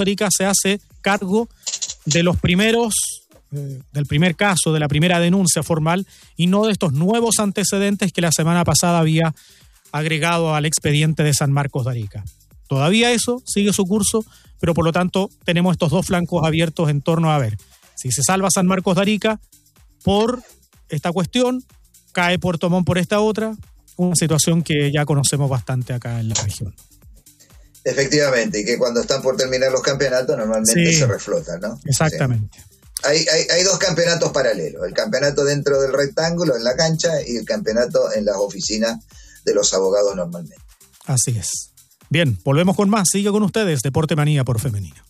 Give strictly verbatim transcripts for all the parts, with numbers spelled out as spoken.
de Arica se hace cargo de los primeros, eh, del primer caso, de la primera denuncia formal, y no de estos nuevos antecedentes que la semana pasada había agregado al expediente de San Marcos de Arica. Todavía eso sigue su curso, pero por lo tanto tenemos estos dos flancos abiertos en torno a ver si se salva San Marcos de Arica por esta cuestión, cae Puerto Montt por esta otra, una situación que ya conocemos bastante acá en la región. Efectivamente, y que cuando están por terminar los campeonatos normalmente sí, se reflotan, ¿no? Exactamente. Sí. Hay, hay, hay dos campeonatos paralelos, el campeonato dentro del rectángulo, en la cancha, y el campeonato en las oficinas de los abogados normalmente. Así es. Bien, volvemos con más. Sigue con ustedes Deporte Manía por Femenina.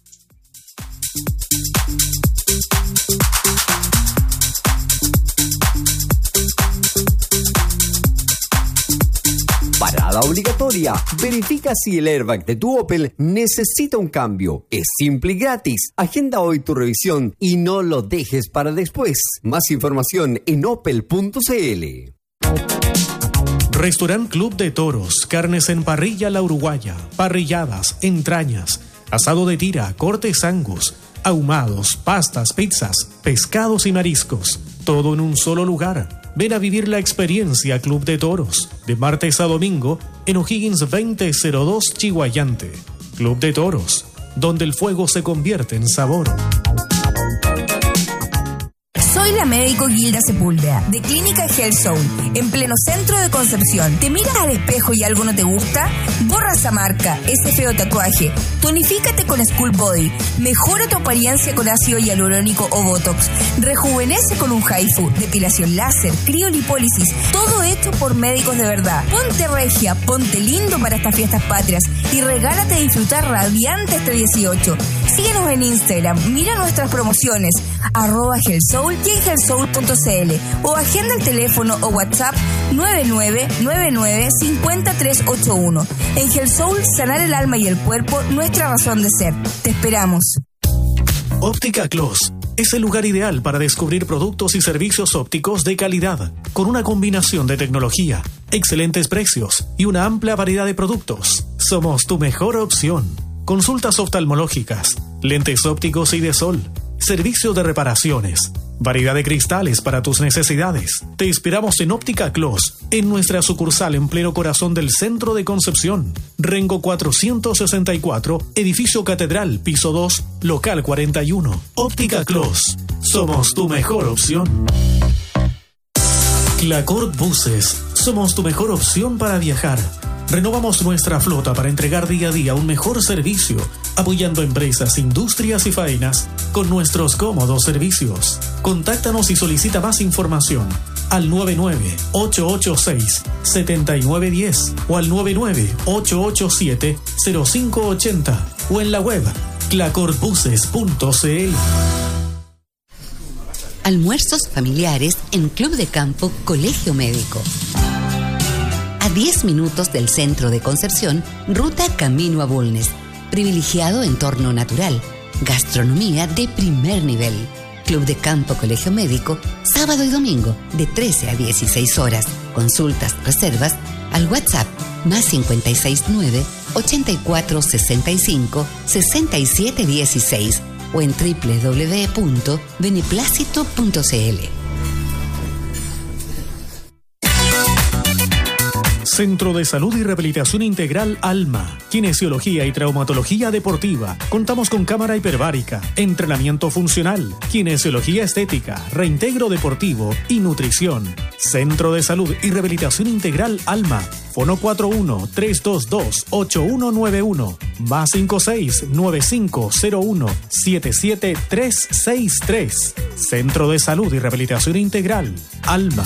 Parada obligatoria. Verifica si el airbag de tu Opel necesita un cambio. Es simple y gratis. Agenda hoy tu revisión y no lo dejes para después. Más información en opel punto c l. Restaurant Club de Toros, carnes en parrilla La Uruguaya, parrilladas, entrañas, asado de tira, cortes Angus, ahumados, pastas, pizzas, pescados y mariscos. Todo en un solo lugar. Ven a vivir la experiencia Club de Toros, de martes a domingo, en O'Higgins veinte cero dos Chihuayante. Club de Toros, donde el fuego se convierte en sabor. Soy la médico Gilda Sepúlveda, de Clínica Health Soul, en pleno centro de Concepción. ¿Te miras al espejo y algo no te gusta? Borra esa marca, ese feo tatuaje. Tonifícate con Skull Body. Mejora tu apariencia con ácido hialurónico o Botox. Rejuvenece con un Haifu, depilación láser, criolipólisis. Todo hecho por médicos de verdad. Ponte regia, ponte lindo para estas fiestas patrias y regálate a disfrutar radiante este dieciocho. Síguenos en Instagram, mira nuestras promociones, arroba Hellsoul y en hellsoul punto c l o agenda el teléfono o WhatsApp nueve nueve nueve nueve cinco tres ocho uno. En Hellsoul, sanar el alma y el cuerpo, nuestra razón de ser. Te esperamos. Óptica Clos es el lugar ideal para descubrir productos y servicios ópticos de calidad, con una combinación de tecnología, excelentes precios y una amplia variedad de productos. Somos tu mejor opción. Consultas oftalmológicas, lentes ópticos y de sol, servicio de reparaciones, variedad de cristales para tus necesidades. Te esperamos en Óptica Clos, en nuestra sucursal en pleno corazón del centro de Concepción. Rengo cuatrocientos sesenta y cuatro, edificio Catedral, piso dos, local cuarenta y uno. Óptica Clos, somos tu mejor opción. Clacort Buses, somos tu mejor opción para viajar. Renovamos nuestra flota para entregar día a día un mejor servicio, apoyando empresas, industrias y faenas con nuestros cómodos servicios. Contáctanos y solicita más información al nueve nueve ocho ocho seis siete nueve uno cero o al nueve nueve ocho ocho siete cero cinco ocho cero o en la web clacort buses punto c l. Almuerzos familiares en Club de Campo Colegio Médico. A diez minutos del centro de Concepción, ruta camino a Bulnes. Privilegiado entorno natural. Gastronomía de primer nivel. Club de Campo Colegio Médico, sábado y domingo, de trece a dieciséis horas. Consultas, reservas, al WhatsApp, más cinco seis nueve, ochenta y cuatro sesenta y cinco, sesenta y siete dieciséis o en doble u doble u doble u punto beneplácito punto c l. Centro de Salud y Rehabilitación Integral Alma, Kinesiología y Traumatología Deportiva. Contamos con cámara hiperbárica, entrenamiento funcional, kinesiología estética, reintegro deportivo y nutrición. Centro de Salud y Rehabilitación Integral Alma. Fono cuatro uno tres dos dos ocho uno nueve uno, más cinco seis nueve cinco cero uno siete siete tres seis tres. Centro de Salud y Rehabilitación Integral Alma.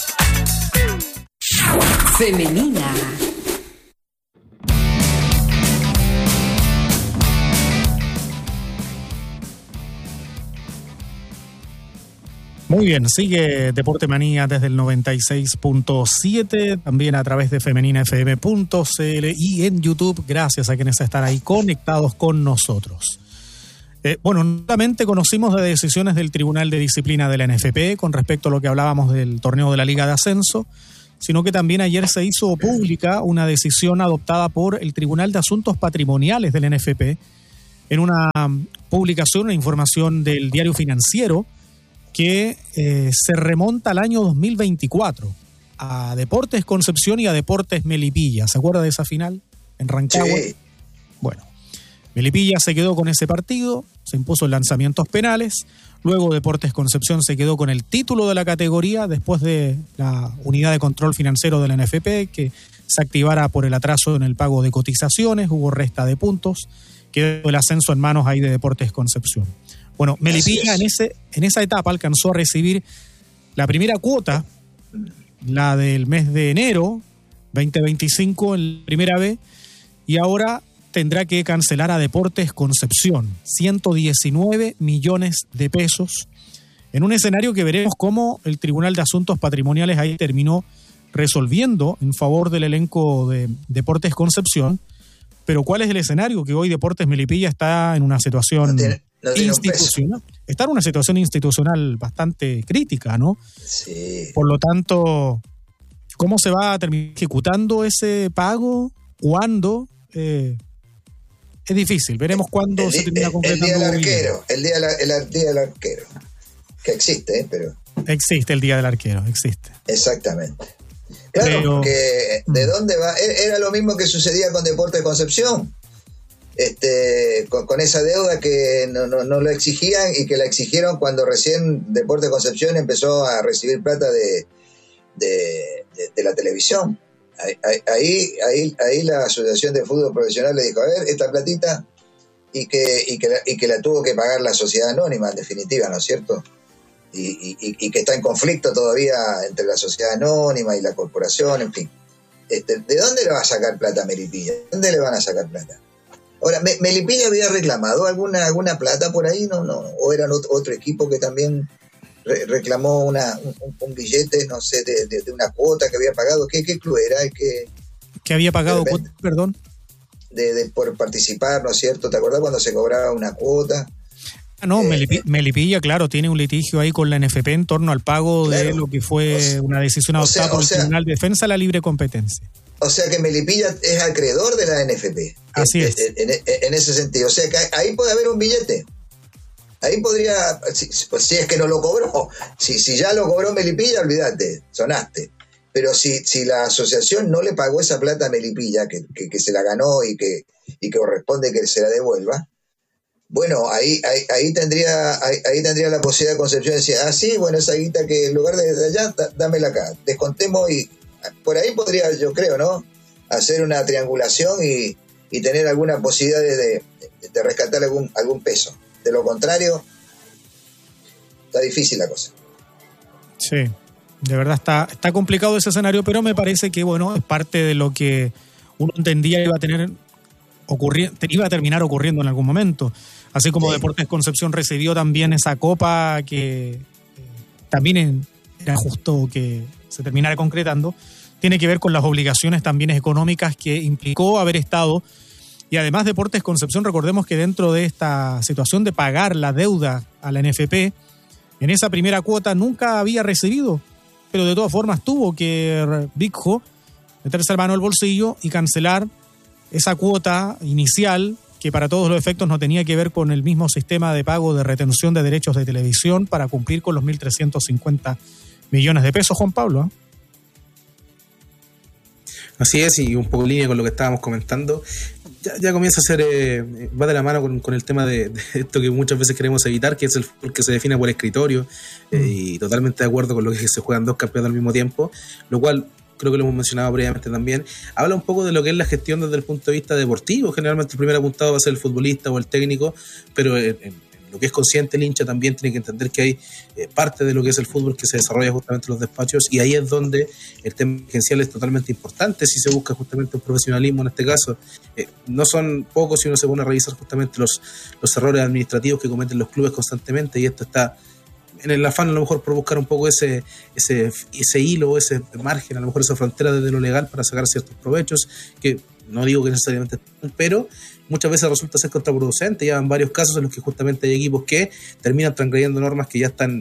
Femenina. Muy bien, sigue Deporte Manía desde el noventa y seis punto siete, también a través de femenina f m punto c l y en YouTube, gracias a quienes están ahí conectados con nosotros. Eh, bueno, nuevamente conocimos de decisiones del Tribunal de Disciplina de la N F P con respecto a lo que hablábamos del torneo de la Liga de Ascenso, sino que también ayer se hizo pública una decisión adoptada por el Tribunal de Asuntos Patrimoniales del N F P, en una publicación, una información del Diario Financiero que eh, se remonta al año dos mil veinticuatro, a Deportes Concepción y a Deportes Melipilla. ¿Se acuerda de esa final en Rancagua? Sí. Bueno, Melipilla se quedó con ese partido, se impuso en lanzamientos penales, luego Deportes Concepción se quedó con el título de la categoría después de la unidad de control financiero de la N F P que se activara por el atraso en el pago de cotizaciones, hubo resta de puntos, quedó el ascenso en manos ahí de Deportes Concepción. Bueno, Melipilla en, ese, en esa etapa alcanzó a recibir la primera cuota, la del mes de enero veinte veinticinco en la primera B, y ahora tendrá que cancelar a Deportes Concepción, ciento diecinueve millones de pesos, en un escenario que veremos cómo el Tribunal de Asuntos Patrimoniales ahí terminó resolviendo en favor del elenco de Deportes Concepción. Pero ¿cuál es el escenario? Que hoy Deportes Melipilla está en una situación no tiene, no tiene institucional. Está en una situación institucional bastante crítica, ¿no? Sí. Por lo tanto, ¿cómo se va a terminar ejecutando ese pago? ¿Cuándo? Eh, es difícil. Veremos cuándo el, se termina el, concretando. El día del arquero. El día, el, el día del arquero. Que existe, ¿eh? Pero... Existe el día del arquero, existe. Exactamente. Claro, Pero, porque ¿de dónde va? Era lo mismo que sucedía con Deportes Concepción, este, con, con esa deuda que no, no, no lo exigían y que la exigieron cuando recién Deportes Concepción empezó a recibir plata de, de, de, de la televisión. Ahí, ahí, ahí, ahí la Asociación de Fútbol Profesional le dijo, a ver, esta platita, y que, y que, la, y que la tuvo que pagar la sociedad anónima, en definitiva, ¿no es cierto? Y, y, y que está en conflicto todavía entre la sociedad anónima y la corporación, en fin. Este, ¿de dónde le va a sacar plata a Melipilla? ¿De dónde le van a sacar plata? Ahora, ¿Me, ¿Melipilla había reclamado alguna, alguna plata por ahí? ¿No, no? ¿O era otro equipo que también re, reclamó una, un, un billete, no sé, de, de, de una cuota que había pagado? ¿Qué, qué club era el que... que había pagado, repente, cuota, perdón? De, de, por participar, ¿no es cierto? ¿Te acordás cuando se cobraba una cuota? No, eh, Melipilla, Melipilla, claro, tiene un litigio ahí con la N F P en torno al pago claro, de lo que fue o sea, una decisión adoptada o sea, por el sea, Tribunal de Defensa de la Libre Competencia. O sea que Melipilla es acreedor de la N F P. Así en, es. En, en, en ese sentido. O sea que ahí puede haber un billete. Ahí podría, si, si es que no lo cobró, si, si ya lo cobró Melipilla, olvídate, sonaste. Pero si, si la asociación no le pagó esa plata a Melipilla, que, que, que se la ganó y que, y que corresponde que se la devuelva, bueno, ahí, ahí, ahí tendría ahí, ahí tendría la posibilidad de Concepción de decir, ah, sí, bueno, esa guita que en lugar de, de allá, dámela acá, descontemos y por ahí podría, yo creo, ¿no? Hacer una triangulación y, y tener alguna posibilidad de, de, de rescatar algún, algún peso. De lo contrario, está difícil la cosa. Sí, de verdad está, está complicado ese escenario, pero me parece que, bueno, es parte de lo que uno entendía iba a tener ocurrir, iba a terminar ocurriendo en algún momento. Así como sí. Deportes Concepción recibió también esa copa que eh, también en, era justo que se terminara concretando, tiene que ver con las obligaciones también económicas que implicó haber estado. Y además Deportes Concepción, recordemos que dentro de esta situación de pagar la deuda a la N F P, en esa primera cuota nunca había recibido, pero de todas formas tuvo que Vigjo meterse la mano al bolsillo y cancelar esa cuota inicial que para todos los efectos no tenía que ver con el mismo sistema de pago de retención de derechos de televisión para cumplir con los mil trescientos cincuenta millones de pesos, Juan Pablo, ¿eh? Así es, y un poco en línea con lo que estábamos comentando, ya, ya comienza a ser, eh, va de la mano con, con el tema de, de esto que muchas veces queremos evitar, que es el fútbol que se define por escritorio, eh, mm. y totalmente de acuerdo con lo que se juegan dos campeonatos al mismo tiempo, lo cual creo que lo hemos mencionado previamente también, habla un poco de lo que es la gestión desde el punto de vista deportivo. Generalmente el primer apuntado va a ser el futbolista o el técnico, pero en, en lo que es consciente el hincha también tiene que entender que hay eh, parte de lo que es el fútbol que se desarrolla justamente en los despachos, y ahí es donde el tema gerencial es totalmente importante si se busca justamente un profesionalismo en este caso. Eh, no son pocos si uno se pone a revisar justamente los, los errores administrativos que cometen los clubes constantemente, y esto está en el afán a lo mejor por buscar un poco ese, ese, ese hilo, ese margen, a lo mejor esa frontera desde lo legal para sacar ciertos provechos, que no digo que necesariamente, pero muchas veces resulta ser contraproducente. Ya en varios casos en los que justamente hay equipos que terminan transgrediendo normas que ya están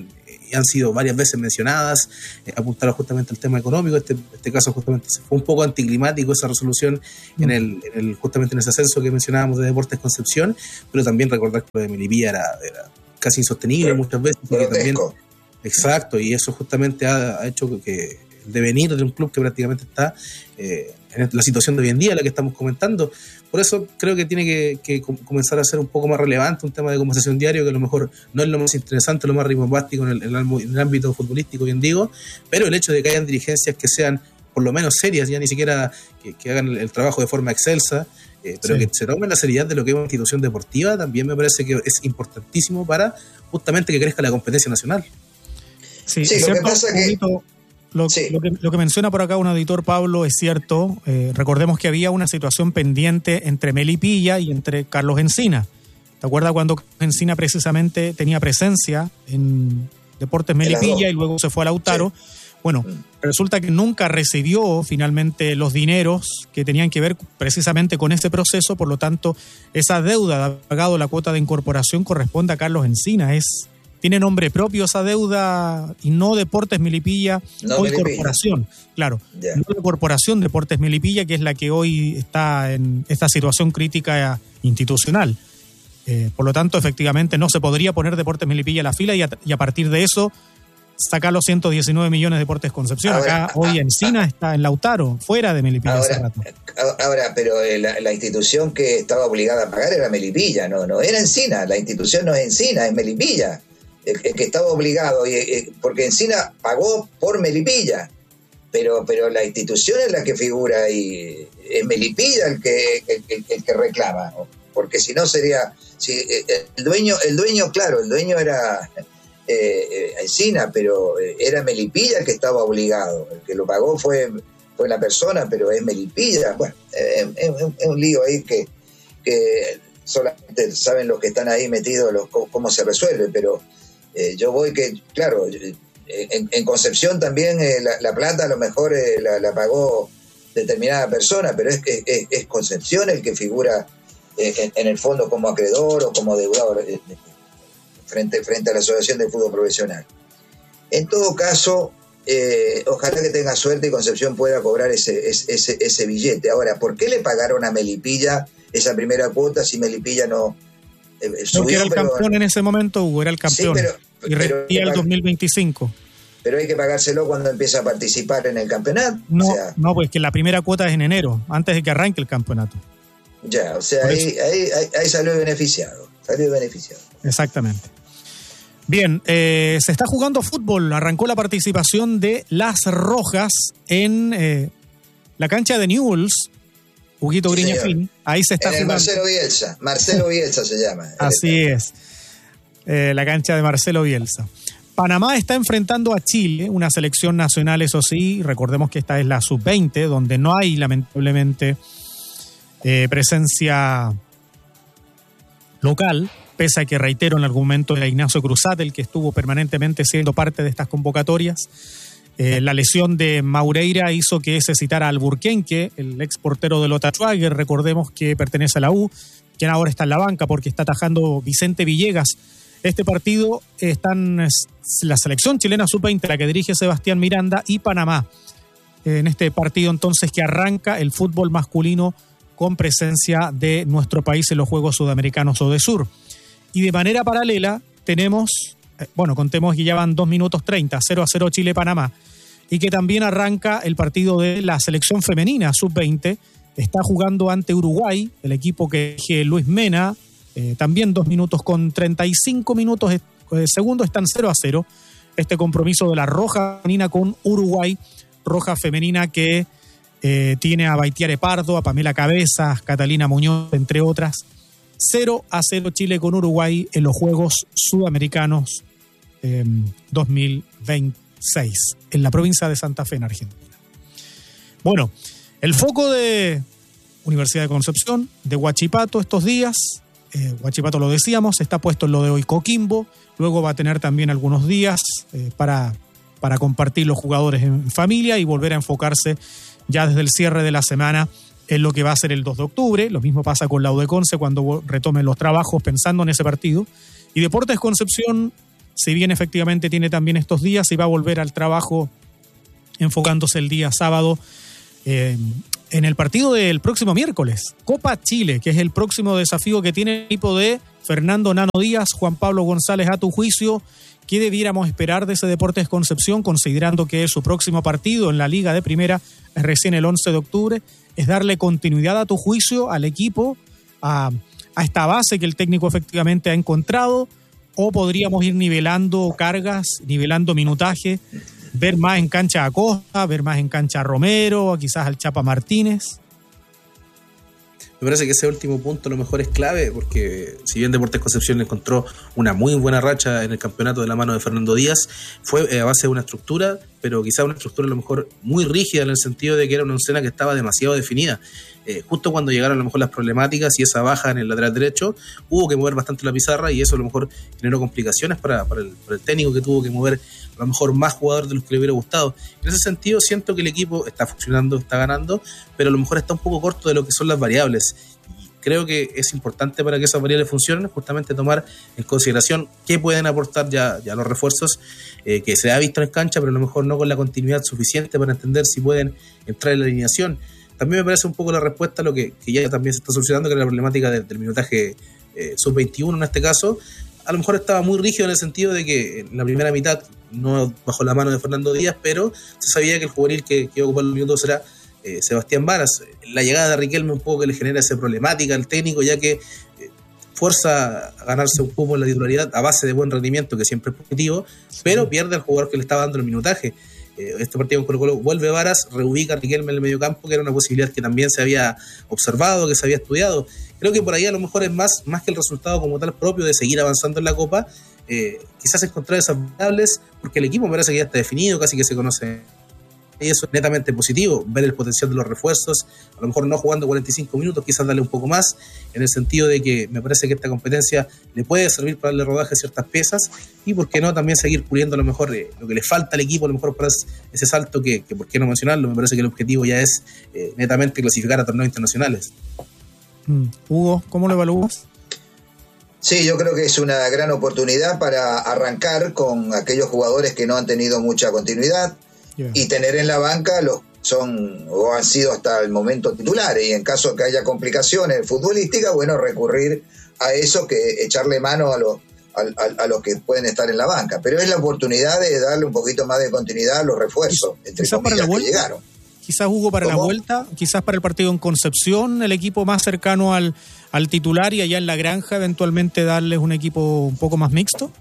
y han sido varias veces mencionadas, eh, apuntaron justamente al tema económico. Este, este caso justamente fue un poco anticlimático esa resolución mm. en, el, en el justamente en ese ascenso que mencionábamos de Deportes Concepción, pero también recordar que lo de Melipilla era, era casi insostenible pero, muchas veces. Porque también, exacto, y eso justamente ha, ha hecho que el devenir de un club que prácticamente está eh, en la situación de hoy en día, la que estamos comentando. Por eso creo que tiene que, que comenzar a ser un poco más relevante un tema de conversación diario, que a lo mejor no es lo más interesante, lo más rimbombástico en el, en el, en el ámbito futbolístico, bien digo, pero el hecho de que hayan dirigencias que sean por lo menos serias, ya ni siquiera que, que hagan el, el trabajo de forma excelsa, eh, pero sí. que se tomen la seriedad de lo que es una institución deportiva, también me parece que es importantísimo para justamente que crezca la competencia nacional. Sí, sí, lo que pasa que... Lo, sí. lo, que, lo que menciona por acá un auditor, Pablo, es cierto. Eh, recordemos que había una situación pendiente entre Melipilla y entre Carlos Encina. ¿Te acuerdas cuando Encina precisamente tenía presencia en Deportes Melipilla y luego se fue a Lautaro? Sí. Bueno, resulta que nunca recibió finalmente los dineros que tenían que ver precisamente con ese proceso, por lo tanto, esa deuda de haber pagado la cuota de incorporación corresponde a Carlos Encina. Es... Tiene nombre propio esa deuda y no Deportes Melipilla, no hoy Melipilla. Corporación, claro, yeah. no de Corporación Deportes Melipilla, que es la que hoy está en esta situación crítica institucional. Eh, por lo tanto, efectivamente, no se podría poner Deportes Melipilla a la fila y a, y a partir de eso sacar los ciento diecinueve millones de Deportes Concepción. Ahora, acá hoy Encina está en Lautaro, fuera de Melipilla. Ahora, hace rato. ahora pero la, la institución que estaba obligada a pagar era Melipilla, no, no era Encina, la institución no es Encina, es Melipilla. El, el que estaba obligado, y, y, porque Encina pagó por Melipilla, pero pero la institución es la que figura y es Melipilla el que el, el, el que reclama, ¿no? Porque si no sería si el dueño el dueño claro el dueño era eh, Encina, pero era Melipilla el que estaba obligado, el que lo pagó fue fue la persona, pero es Melipilla. Bueno, es, es, es un lío ahí que que solamente saben los que están ahí metidos los, cómo se resuelve, pero Eh, yo voy que, claro, en, en Concepción también eh, la, la plata a lo mejor eh, la, la pagó determinada persona, pero es que es, es Concepción el que figura eh, en, en el fondo como acreedor o como deudor eh, frente, frente a la Asociación de Fútbol Profesional. En todo caso, eh, ojalá que tenga suerte y Concepción pueda cobrar ese, ese, ese billete. Ahora, ¿por qué le pagaron a Melipilla esa primera cuota si Melipilla no... Eh, subió, Porque era el pero, campeón en ese momento, Hugo, era el campeón. Sí, pero, y repetía el dos mil veinticinco. Pero hay que pagárselo cuando empieza a participar en el campeonato. No, o sea, no, pues que la primera cuota es en enero, antes de que arranque el campeonato. Ya, o sea, ahí, ahí, ahí, ahí salió beneficiado. Salió beneficiado. Exactamente. Bien, eh, se está jugando fútbol. Arrancó la participación de Las Rojas en eh, la cancha de Newell's. Huguito sí, Griñafín, ahí se está en el jugando. Marcelo Bielsa, Marcelo Bielsa se llama. Así es, eh, la cancha de Marcelo Bielsa. Panamá está enfrentando a Chile, una selección nacional, eso sí, recordemos que esta es la sub veinte, donde no hay lamentablemente eh, presencia local, pese a que, reitero, en algún momento era Ignacio Cruzat el que estuvo permanentemente siendo parte de estas convocatorias. Eh, la lesión de Maureira hizo que se citara a Alburquenque, el ex portero de Lota Schwager, recordemos que pertenece a la U, quien ahora está en la banca porque está atajando Vicente Villegas. Este partido están la selección chilena sub veinte, la que dirige Sebastián Miranda, y Panamá. En este partido entonces que arranca el fútbol masculino con presencia de nuestro país en los Juegos Sudamericanos Odesur. Y de manera paralela tenemos... Bueno, contemos que ya van dos minutos treinta, cero a cero Chile-Panamá, y que también arranca el partido de la selección femenina sub veinte, está jugando ante Uruguay, el equipo que dirige Luis Mena, eh, también dos minutos con treinta y cinco minutos eh, segundos, están cero a cero, este compromiso de la Roja femenina con Uruguay, Roja femenina que eh, tiene a Baitiare Pardo, a Pamela Cabezas, Catalina Muñoz, entre otras. Cero a cero Chile con Uruguay en los Juegos Sudamericanos Eh, dos mil veintiséis en la provincia de Santa Fe, en Argentina. Bueno, el foco de Universidad de Concepción, de Huachipato estos días, eh, Huachipato lo decíamos, está puesto en lo de hoy Coquimbo, luego va a tener también algunos días eh, para, para compartir los jugadores en familia y volver a enfocarse ya desde el cierre de la semana en lo que va a ser el dos de octubre. Lo mismo pasa con la U de Conce cuando retomen los trabajos pensando en ese partido. Y Deportes Concepción si bien efectivamente tiene también estos días, y va a volver al trabajo enfocándose el día sábado eh, en el partido del próximo miércoles, Copa Chile, que es el próximo desafío que tiene el equipo de Fernando Nano Díaz. Juan Pablo González, a tu juicio, ¿qué debiéramos esperar de ese Deportes Concepción, considerando que su próximo partido en la Liga de Primera es recién el once de octubre? ¿Es darle continuidad, a tu juicio, al equipo, a, a esta base que el técnico efectivamente ha encontrado? ¿O podríamos ir nivelando cargas, nivelando minutaje, ver más en cancha a Acosta, ver más en cancha a Romero, quizás al Chapa Martínez? Me parece que ese último punto a lo mejor es clave, porque si bien Deportes Concepción encontró una muy buena racha en el campeonato de la mano de Fernando Díaz, fue a base de una estructura, pero quizá una estructura a lo mejor muy rígida, en el sentido de que era una oncena que estaba demasiado definida. Eh, justo cuando llegaron a lo mejor las problemáticas y esa baja en el lateral derecho, hubo que mover bastante la pizarra, y eso a lo mejor generó complicaciones para, para, el, para el técnico, que tuvo que mover a lo mejor más jugadores de los que le hubiera gustado. En ese sentido siento que el equipo está funcionando, está ganando, pero a lo mejor está un poco corto de lo que son las variables. Y creo que es importante, para que esas variables funcionen, justamente tomar en consideración qué pueden aportar ya, ya los refuerzos, eh, que se ha visto en cancha, pero a lo mejor no con la continuidad suficiente para entender si pueden entrar en la alineación. También me parece un poco la respuesta a lo que, que ya también se está solucionando, que era la problemática de, del minutaje eh, sub veintiuno en este caso. A lo mejor estaba muy rígido en el sentido de que en la primera mitad, no bajo la mano de Fernando Díaz, pero se sabía que el juvenil que, que iba a ocupar los minutos era eh, Sebastián Varas. La llegada de Riquelme un poco que le genera esa problemática al técnico, ya que eh, fuerza a ganarse un poco en la titularidad a base de buen rendimiento, que siempre es positivo, pero pierde al jugador que le estaba dando el minutaje. Este partido con Colo-Colo vuelve Varas, reubica a Riquelme en el mediocampo, que era una posibilidad que también se había observado, que se había estudiado. Creo que por ahí a lo mejor es más, más que el resultado como tal propio de seguir avanzando en la Copa, eh, quizás encontrar esas variables, porque el equipo me parece que ya está definido, casi que se conoce, y eso es netamente positivo, ver el potencial de los refuerzos, a lo mejor no jugando cuarenta y cinco minutos, quizás darle un poco más, en el sentido de que me parece que esta competencia le puede servir para darle rodaje a ciertas piezas, y por qué no también seguir puliendo a lo mejor eh, lo que le falta al equipo, a lo mejor para ese salto que, que por qué no mencionarlo, me parece que el objetivo ya es eh, netamente clasificar a torneos internacionales. Mm. Hugo, ¿cómo lo evalúas? Sí, yo creo que es una gran oportunidad para arrancar con aquellos jugadores que no han tenido mucha continuidad, yeah, y tener en la banca los son o han sido hasta el momento titulares, y en caso que haya complicaciones futbolísticas, bueno, recurrir a eso, que echarle mano a los a, a, a los que pueden estar en la banca. Pero es la oportunidad de darle un poquito más de continuidad a los refuerzos, entre quizás comillas, para la que llegaron. Quizás, Hugo, para ¿Cómo? la vuelta, quizás para el partido en Concepción, el equipo más cercano al, al titular, y allá en La Granja eventualmente darles un equipo un poco más mixto.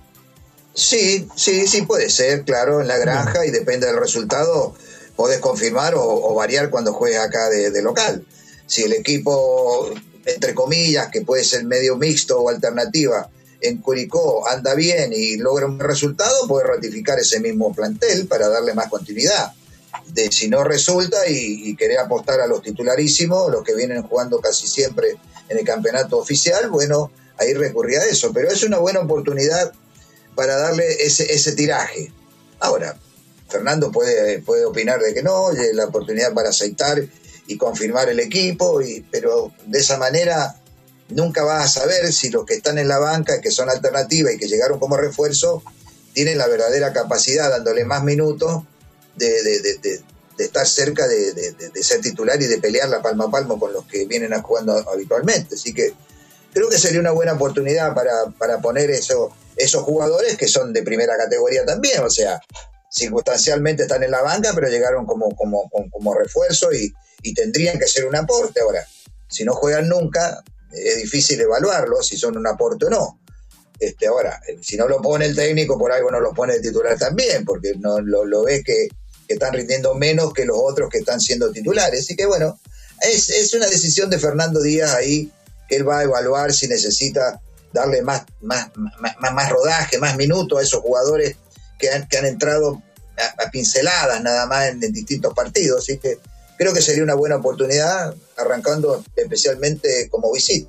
Sí, sí, sí puede ser, claro, en La Granja, y depende del resultado, podés confirmar o, o variar cuando juegues acá de, de local. Si el equipo, entre comillas, que puede ser medio mixto o alternativa, en Curicó anda bien y logra un resultado, puede ratificar ese mismo plantel para darle más continuidad. De, si no resulta y, y querer apostar a los titularísimos, los que vienen jugando casi siempre en el campeonato oficial, bueno, ahí recurría a eso. Pero es una buena oportunidad para darle ese, ese tiraje. Ahora, Fernando puede, puede opinar de que no, y la oportunidad para aceitar y confirmar el equipo, y, pero de esa manera nunca vas a saber si los que están en la banca, que son alternativas y que llegaron como refuerzo, tienen la verdadera capacidad, dándole más minutos, de, de, de, de, de estar cerca de, de, de ser titular y de pelear la palma a palmo con los que vienen a jugando habitualmente. Así que creo que sería una buena oportunidad para, para poner eso, esos jugadores que son de primera categoría también, o sea, circunstancialmente están en la banca, pero llegaron como, como, como, como refuerzo y, y tendrían que ser un aporte. Ahora, si no juegan nunca, es difícil evaluarlo si son un aporte o no. Este, ahora, si no lo pone el técnico, por algo no lo pone el titular también, porque no lo, lo ve que, que están rindiendo menos que los otros que están siendo titulares. Así que bueno, es, es una decisión de Fernando Díaz ahí, que él va a evaluar si necesita darle más, más, más, más rodaje, más minutos a esos jugadores que han, que han entrado a, a pinceladas nada más en, en distintos partidos. Así que creo que sería una buena oportunidad, arrancando especialmente como visita.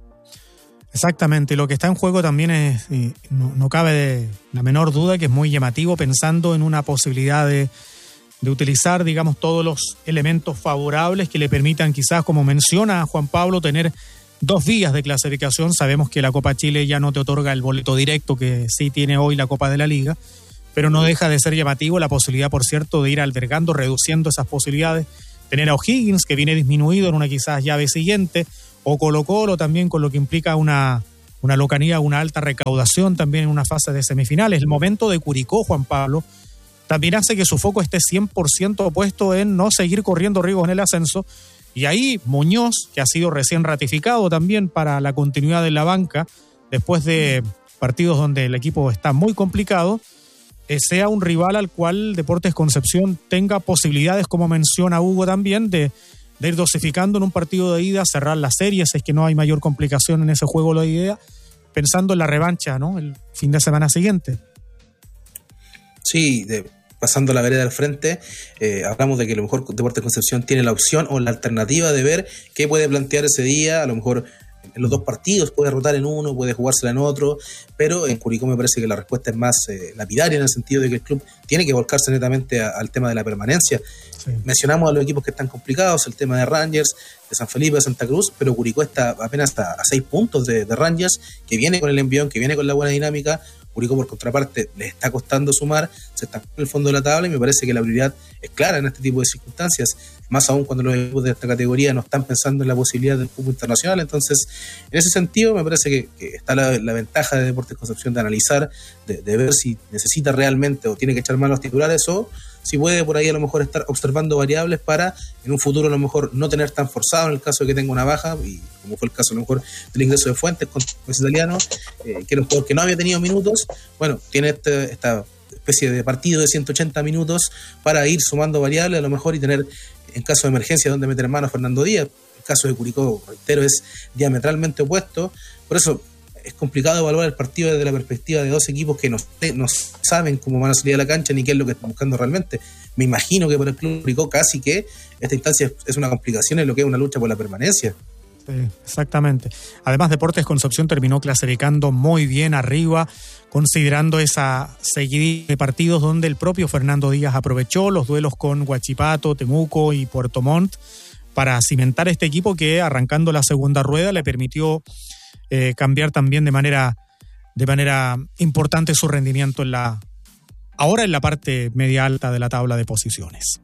Exactamente, lo que está en juego también es, no, no cabe de la menor duda, que es muy llamativo, pensando en una posibilidad de, de utilizar, digamos, todos los elementos favorables que le permitan, quizás, como menciona Juan Pablo, tener dos vías de clasificación. Sabemos que la Copa Chile ya no te otorga el boleto directo que sí tiene hoy la Copa de la Liga, pero no deja de ser llamativo la posibilidad, por cierto, de ir albergando, reduciendo esas posibilidades. Tener a O'Higgins, que viene disminuido en una quizás llave siguiente, o Colo-Colo también, con lo que implica una, una locanía, una alta recaudación también en una fase de semifinales. El momento de Curicó, Juan Pablo, también hace que su foco esté cien por ciento puesto en no seguir corriendo riesgos en el ascenso. Y ahí Muñoz, que ha sido recién ratificado también para la continuidad de la banca, después de partidos donde el equipo está muy complicado, eh, sea un rival al cual Deportes Concepción tenga posibilidades, como menciona Hugo también, de, de ir dosificando en un partido de ida, cerrar la serie, si es que no hay mayor complicación en ese juego la idea, pensando en la revancha, ¿no?, el fin de semana siguiente. Sí, de, pasando la vereda al frente, eh, hablamos de que a lo mejor Deportes Concepción tiene la opción o la alternativa de ver qué puede plantear ese día. A lo mejor en los dos partidos puede rotar en uno, puede jugársela en otro, pero en Curicó me parece que la respuesta es más eh, lapidaria, en el sentido de que el club tiene que volcarse netamente a, al tema de la permanencia. Sí. Mencionamos a los equipos que están complicados, el tema de Rangers, de San Felipe, de Santa Cruz, pero Curicó está apenas a, a seis puntos de, de Rangers, que viene con el envión, que viene con la buena dinámica. Curicó, por contraparte, le está costando sumar, se está en el fondo de la tabla, y me parece que la prioridad es clara en este tipo de circunstancias, más aún cuando los equipos de esta categoría no están pensando en la posibilidad del fútbol internacional. Entonces, en ese sentido, me parece que, que está la, la ventaja de Deportes Concepción de analizar, de, de ver si necesita realmente o tiene que echar mano a los titulares, o si puede por ahí a lo mejor estar observando variables para en un futuro a lo mejor no tener tan forzado en el caso de que tenga una baja, y como fue el caso a lo mejor del ingreso de Fuentes con los italianos, eh, que era un jugador que no había tenido minutos. Bueno, tiene este, esta especie de partido de ciento ochenta minutos para ir sumando variables a lo mejor y tener, en caso de emergencia, donde meter mano a Fernando Díaz. El caso de Curicó, reitero, es diametralmente opuesto. Por eso es complicado evaluar el partido desde la perspectiva de dos equipos que no, no saben cómo van a salir a la cancha ni qué es lo que están buscando realmente. Me imagino que por el club Curicó casi que esta instancia es una complicación en lo que es una lucha por la permanencia. Sí, exactamente. Además, Deportes Concepción terminó clasificando muy bien arriba, considerando esa seguidilla de partidos donde el propio Fernando Díaz aprovechó los duelos con Huachipato, Temuco y Puerto Montt para cimentar este equipo que, arrancando la segunda rueda, le permitió eh, cambiar también de manera, de manera importante su rendimiento en la, ahora en la parte media alta de la tabla de posiciones.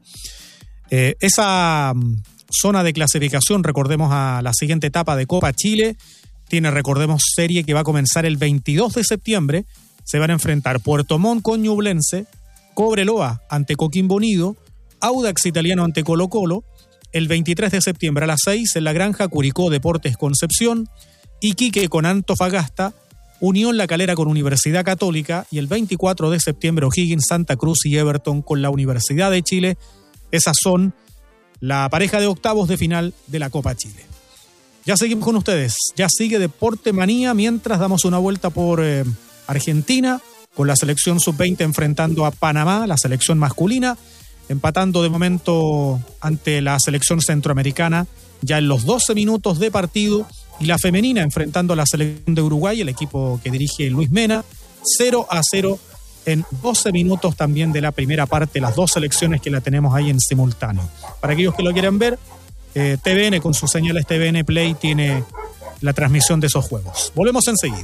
Eh, esa zona de clasificación, recordemos a la siguiente etapa de Copa Chile, tiene, recordemos, serie que va a comenzar el veintidós de septiembre. Se van a enfrentar Puerto Montt con Ñublense, Cobreloa ante Coquimbo Unido, Audax Italiano ante Colo-Colo. El veintitrés de septiembre a las seis en La Granja, Curicó Deportes Concepción, Iquique con Antofagasta, Unión La Calera con Universidad Católica, y el veinticuatro de septiembre O'Higgins, Santa Cruz y Everton con la Universidad de Chile. Esas son la pareja de octavos de final de la Copa Chile. Ya seguimos con ustedes, ya sigue Deporte Manía, mientras damos una vuelta por eh, Argentina, con la selección sub veinte enfrentando a Panamá, la selección masculina, empatando de momento ante la selección centroamericana ya en los doce minutos de partido, y la femenina enfrentando a la selección de Uruguay, el equipo que dirige Luis Mena, cero a cero en doce minutos también de la primera parte, las dos selecciones que la tenemos ahí en simultáneo. Para aquellos que lo quieran ver, eh, T V N con sus señales T V N Play tiene la transmisión de esos juegos. Volvemos enseguida.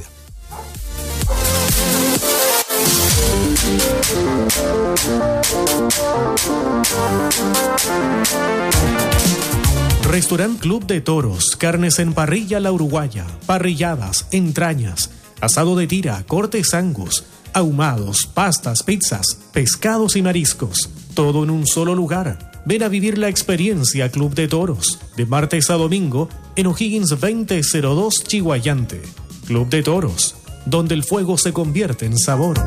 Restaurant Club de Toros, carnes en parrilla La Uruguaya, parrilladas, entrañas, asado de tira, cortes angus, ahumados, pastas, pizzas, pescados y mariscos, todo en un solo lugar. Ven a vivir la experiencia Club de Toros, de martes a domingo en O'Higgins veinte cero dos Chihuayante. Club de Toros, donde el fuego se convierte en sabor.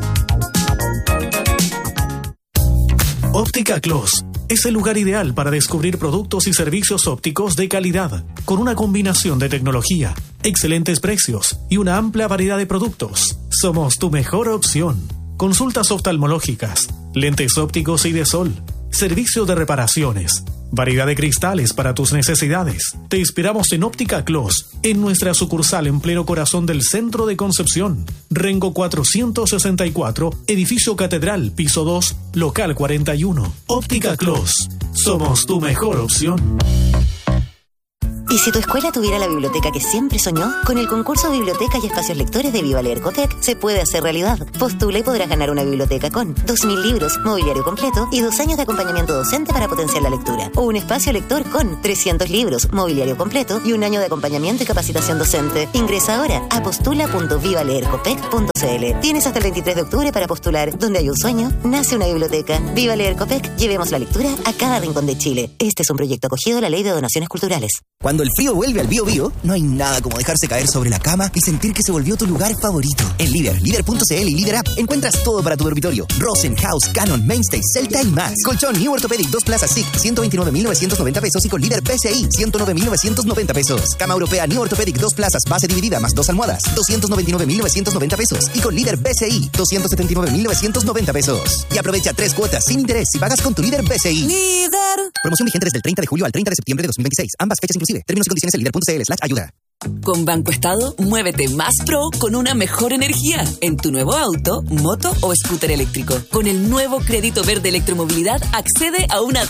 Óptica Clos es el lugar ideal para descubrir productos y servicios ópticos de calidad, con una combinación de tecnología, excelentes precios y una amplia variedad de productos. Somos tu mejor opción. Consultas oftalmológicas, lentes ópticos y de sol, servicio de reparaciones, variedad de cristales para tus necesidades. Te esperamos en Óptica Clos, en nuestra sucursal en pleno corazón del centro de Concepción. Rengo cuatrocientos sesenta y cuatro, edificio Catedral, piso dos, local cuarenta y uno. Óptica Clos, somos tu mejor opción. ¿Y si tu escuela tuviera la biblioteca que siempre soñó? Con el concurso Biblioteca y Espacios Lectores de Viva Leer Copec se puede hacer realidad. Postula y podrás ganar una biblioteca con dos mil libros, mobiliario completo y dos años de acompañamiento docente para potenciar la lectura. O un espacio lector con trescientos libros, mobiliario completo y un año de acompañamiento y capacitación docente. Ingresa ahora a postula punto viva leer copec punto c l. Tienes hasta el veintitrés de octubre para postular. Donde hay un sueño, nace una biblioteca. Viva Leer Copec, llevemos la lectura a cada rincón de Chile. Este es un proyecto acogido a la Ley de Donaciones Culturales. Cuando el frío vuelve al Bío Bío, no hay nada como dejarse caer sobre la cama y sentir que se volvió tu lugar favorito. En Líder, líder punto c l y Líder App encuentras todo para tu dormitorio. Rosen, House, Canon, Mainstay, Celta y más. Colchón New Orthopedic dos plazas S I C, ciento veintinueve mil novecientos noventa pesos y con Líder P C I, ciento nueve mil novecientos noventa pesos. Cama europea New Orthopedic dos plazas, base dividida más dos almohadas, doscientos noventa y nueve mil novecientos noventa pesos y con Líder P C I, doscientos setenta y nueve mil novecientos noventa pesos. Y aprovecha tres cuotas sin interés si pagas con tu Líder P C I. Líder. Promoción vigente desde el treinta de julio al treinta de septiembre de dos mil veintiséis. Ambas fechas inclusive. Términos y condiciones en líder punto c l slash ayuda. Con Banco Estado, muévete más pro con una mejor energía en tu nuevo auto, moto o scooter eléctrico. Con el nuevo crédito verde electromovilidad, accede a una